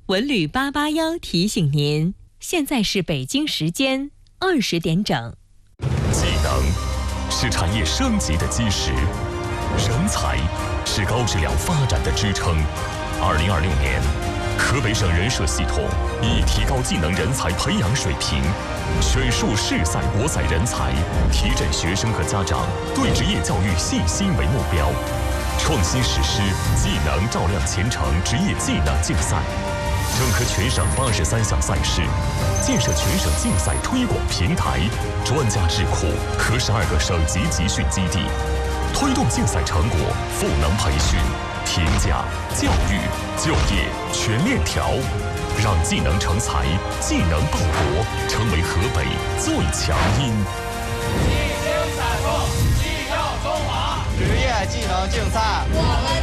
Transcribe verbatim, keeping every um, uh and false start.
文旅八八幺提醒您，现在是北京时间二十点整。 技能是产业升级的基石，人才是高质量发展的支撑。二零二六年，河北省人社系统以提高技能人才培养水平，选树适赛博采人才，提振学生和家长对职业教育信心为目标，创新实施技能照亮前程职业技能竞赛，整合全省八十三项赛事，建设全省竞赛推广平台、专家智库和十二个省级集训基地，推动竞赛成果赋能培训、评价、教育、就业全链条，让技能成才、技能报国成为河北最强音。 一经采购，技耀中华，职业技能竞赛，我们。